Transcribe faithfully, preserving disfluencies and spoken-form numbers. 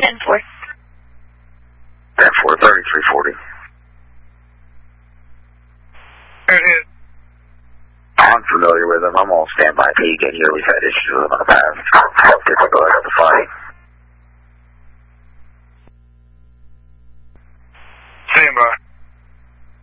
ten four. ten four, thirty-three forty. Ahead. I'm familiar with them. I'm on standby. P. Again, here we've had issues with them in the past. I'll take a go ahead of the fight.